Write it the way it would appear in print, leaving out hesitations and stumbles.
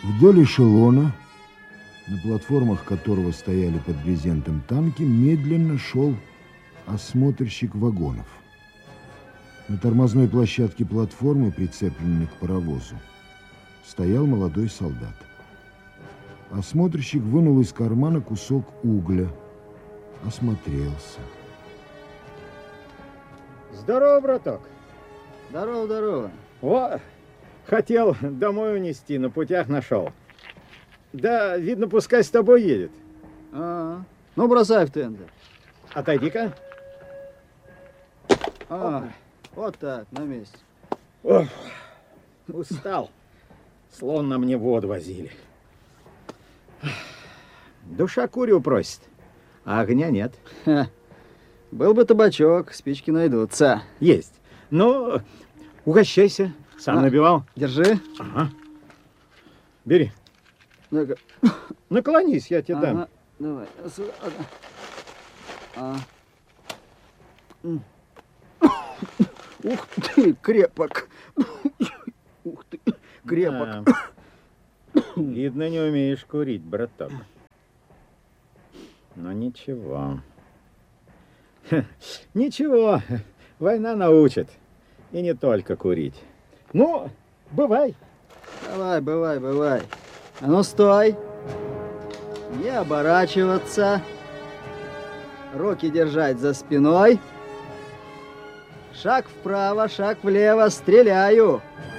Вдоль эшелона, на платформах которого стояли под брезентом танки, медленно шел осмотрщик вагонов. На тормозной площадке платформы, прицепленной к паровозу, стоял молодой солдат. Осмотрщик вынул из кармана кусок угля, осмотрелся. Здорово, браток. Здорово, здорово. О, хотел домой унести, на путях нашел. Да, видно, пускай с тобой едет. Ну, бросай в тендер. Отойди-ка. Вот так, на месте. Ох, устал. Словно мне воду возили. Душа курю просит, а огня нет. Был бы табачок, спички найдутся. Есть. Ну, угощайся. Сам набивал. Держи. Ага. Бери. Ну-ка. Наклонись, я тебе дам. Давай. Ух ты, крепок. Ух ты, крепок. Да. Видно, не умеешь курить, браток. Но ничего. Ничего, война научит. И не только курить. Ну, бывай. Давай, бывай. А ну, стой. Не оборачиваться. Руки держать за спиной. Шаг вправо, шаг влево. Стреляю.